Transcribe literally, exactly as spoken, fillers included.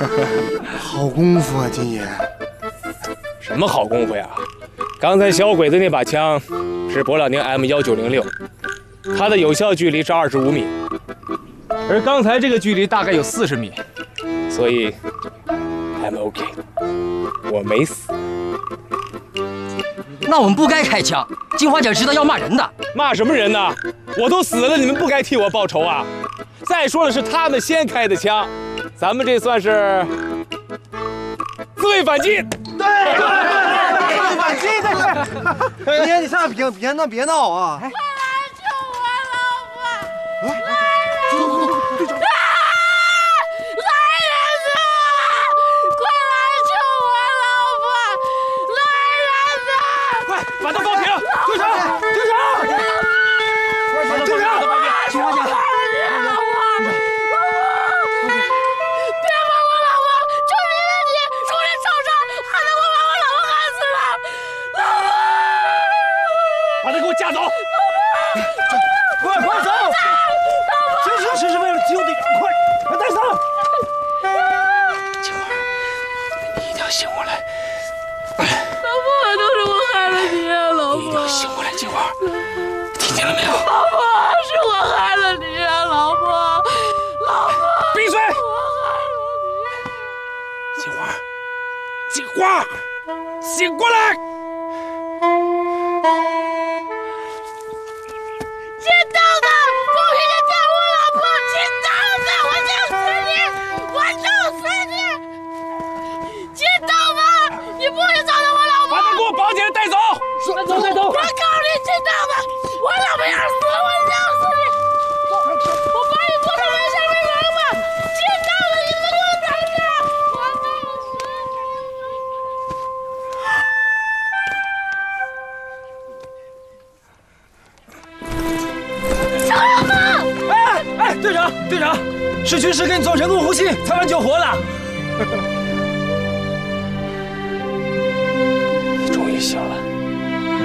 好功夫啊，金爷！ 什么好功夫呀？刚才小鬼子那把枪是勃朗宁 M 一九零六，它的有效距离是二十五米，而刚才这个距离大概有四十米，所以 I'm OK， 我没死。 那我们不该开枪，金花姐知道要骂人的。 骂什么人呢？我都死了，你们不该替我报仇啊！再说了，是他们先开的枪，咱们这算是自卫反击。 对，自卫反击，对。金爷，你上别别闹别闹啊！ 快来救我老婆！来人！啊！来人呐！快来救我老婆！来人呐！ 快把他抱平！队长，队长！队长， 金花姐。 架走！ 快快走！这这这是为了救你，快快带走！ 青花，你一定要醒过来！ 老婆，都是我害了你啊，老婆！ 你一定要醒过来，青花，听见了没有？ 老婆，是我害了你啊，老婆！老婆， 闭嘴！青花，青花，醒过来！ 金豆子，不许你见我老婆！金豆子，我弄死你！我弄死你！金豆子，你不许找到我老婆！ 把他给我绑起来带走！带走，带走！ 我告诉你，金豆子，我老婆要死，我弄死你！我把你拖到门下面扔吧！金豆子，你们给我等着！我弄死你！ 哎哎，队长，队长，是军师给你做人工呼吸，才把你救活了。